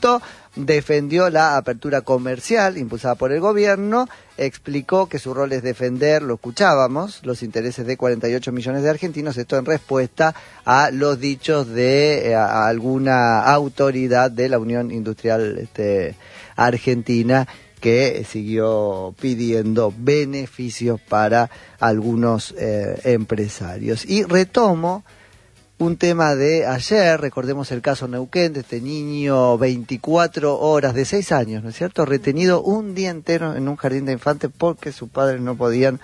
punto defendió la apertura comercial impulsada por el gobierno, explicó que su rol es defender, lo escuchábamos, los intereses de 48 millones de argentinos, esto en respuesta a los dichos de a alguna autoridad de la Unión Industrial Argentina, que siguió pidiendo beneficios para algunos empresarios. Y retomo un tema de ayer, recordemos el caso Neuquén, de este niño 24 horas, de 6 años, ¿no es cierto?, retenido un día entero en un jardín de infantes porque sus padres no podían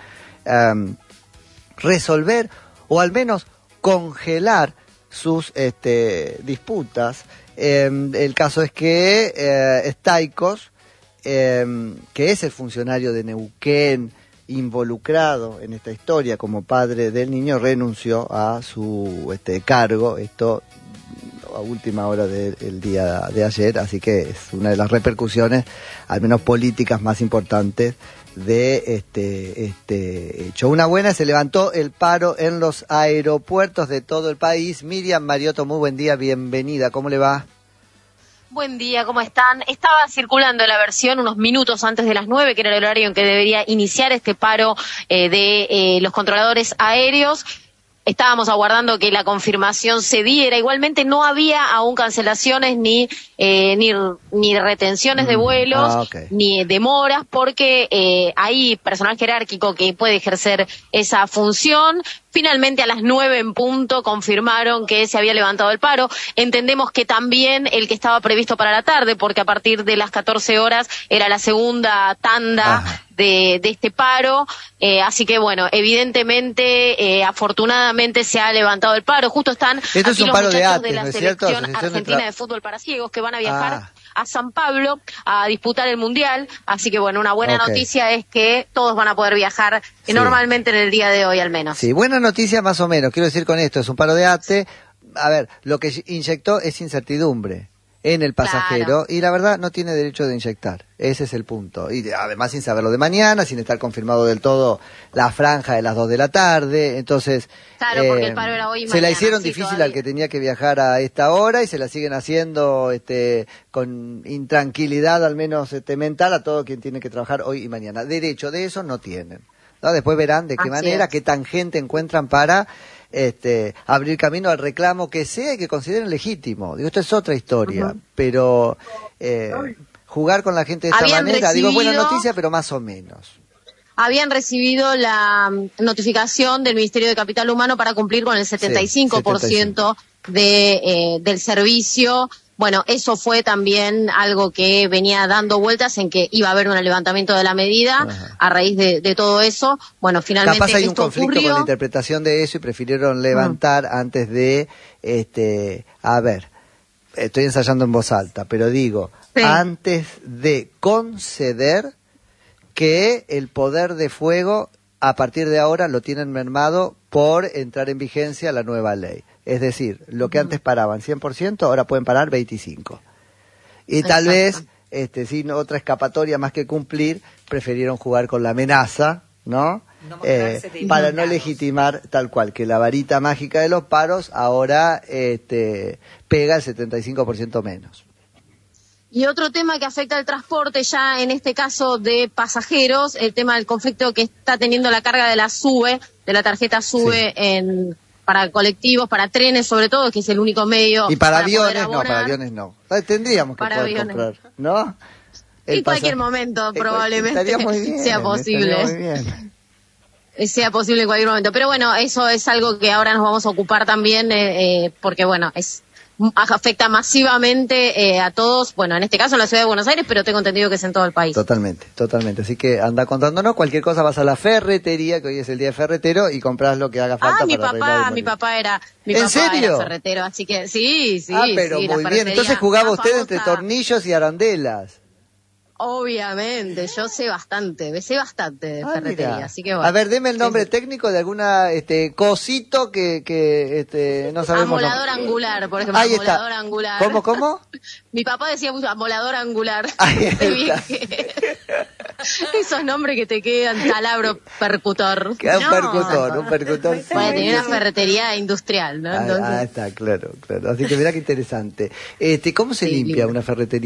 resolver o al menos congelar sus disputas. El caso es que Staikos, que es el funcionario de Neuquén involucrado en esta historia como padre del niño, renunció a su cargo, esto a última hora del día de ayer, así que es una de las repercusiones, al menos políticas, más importantes de este hecho. Una buena, se levantó el paro en los aeropuertos de todo el país. Miriam Mariotto, muy buen día, bienvenida, ¿cómo le va? Buen día, ¿cómo están? Estaba circulando la versión unos minutos antes de las 9, que era el horario en que debería iniciar este paro de los controladores aéreos. Estábamos aguardando que la confirmación se diera. Igualmente no había aún cancelaciones ni retenciones de vuelos, ni demoras, porque hay personal jerárquico que puede ejercer esa función. Finalmente a las 9 en punto confirmaron que se había levantado el paro. Entendemos que también el que estaba previsto para la tarde, porque a partir de las 14 horas era la segunda tanda de este paro. Así que bueno, evidentemente, afortunadamente se ha levantado el paro. Justo están aquí los muchachos de la selección argentina de fútbol para ciegos que van a viajar a San Pablo a disputar el Mundial. Así que bueno, una buena noticia es que todos van a poder viajar normalmente en el día de hoy al menos. Sí, buena noticia más o menos. Quiero decir con esto, es un paro de ATE. A ver, lo que inyectó es incertidumbre en el pasajero, y la verdad no tiene derecho de inyectar, ese es el punto, y además sin saberlo de mañana, sin estar confirmado del todo la franja de las 2 de la tarde, entonces porque el paro era hoy y se mañana, la hicieron difícil todavía al que tenía que viajar a esta hora, y se la siguen haciendo con intranquilidad, al menos mental, a todo quien tiene que trabajar hoy y mañana. Derecho de eso no tienen, ¿no? Después verán de qué manera, qué tangente encuentran para abrir camino al reclamo que sea y que consideren legítimo. Digo, esto es otra historia, pero jugar con la gente de esta manera, digo, buena noticia, pero más o menos. Habían recibido la notificación del Ministerio de Capital Humano para cumplir con el 75% del servicio. Bueno, eso fue también algo que venía dando vueltas en que iba a haber un levantamiento de la medida a raíz de todo eso. Bueno, finalmente capaz hay un esto conflicto ocurrió con la interpretación de eso y prefirieron levantar antes de, a ver, estoy ensayando en voz alta, pero digo, antes de conceder que el poder de fuego a partir de ahora lo tienen mermado por entrar en vigencia la nueva ley. Es decir, lo que antes paraban 100%, ahora pueden parar 25%. Y tal vez, sin otra escapatoria más que cumplir, prefirieron jugar con la amenaza, ¿no? Para no legitimar tal cual, que la varita mágica de los paros ahora pega el 75% menos. Y otro tema que afecta al transporte, ya en este caso de pasajeros, el tema del conflicto que está teniendo la carga de la SUBE, de la tarjeta SUBE para colectivos, para trenes sobre todo, que es el único medio. Y para aviones no, para aviones no. Tendríamos que poder comprar, ¿no? En cualquier momento probablemente sea posible. Sea posible en cualquier momento. Pero bueno, eso es algo que ahora nos vamos a ocupar también, porque bueno, afecta masivamente a todos, bueno, en este caso en la ciudad de Buenos Aires, pero tengo entendido que es en todo el país. Totalmente. Así que anda contándonos, cualquier cosa vas a la ferretería, que hoy es el día de ferretero, y compras lo que haga falta para arreglar mi papá era ferretero, así que sí. Pero muy bien, entonces jugaba usted entre tornillos y arandelas. Obviamente, yo sé bastante de ferretería, así que bueno. A ver, deme el nombre técnico de alguna cosito que no sabemos. Amolador angular, por ejemplo. Ahí está. Angular. ¿Cómo? Mi papá decía mucho amolador angular. Ahí está. Esos nombres que te quedan, taladro percutor. Un percutor. Sí. Para tener una ferretería industrial, ¿no? Entonces... está, claro. Así que mirá qué interesante. ¿Cómo se limpia una ferretería?